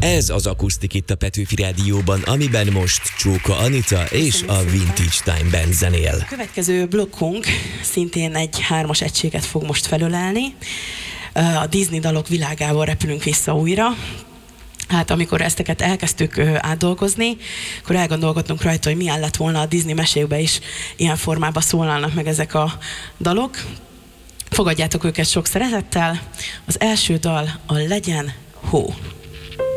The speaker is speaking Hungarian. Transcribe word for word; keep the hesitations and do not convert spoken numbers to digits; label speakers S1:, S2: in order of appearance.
S1: Ez az Akusztik itt a Petőfi Rádióban, amiben most Csóka Anita és a Vintage Time Band zenél.
S2: A következő blokkunk szintén egy hármas egységet fog most felölelni. A Disney dalok világával repülünk vissza újra. Hát amikor ezteket elkezdtük átdolgozni, akkor elgondolkodtunk rajta, hogy milyen lett volna a Disney mesékbe is ilyen formában szólalnak meg ezek a dalok. Fogadjátok őket sok szeretettel. Az első dal a Legyen hó.